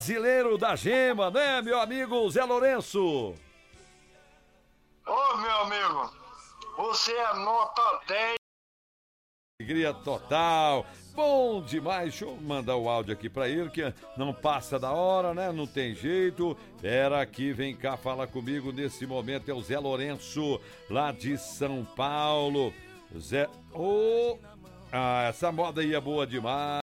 brasileiro da gema, né, meu amigo Zé Lourenço? Ô, meu amigo, você é nota 10. Alegria total, bom demais. Deixa eu mandar o áudio aqui pra ele, que não passa da hora, né? Não tem jeito. Pera aqui, vem cá, fala comigo nesse momento. É o Zé Lourenço, lá de São Paulo. Zé. Essa moda aí é boa demais.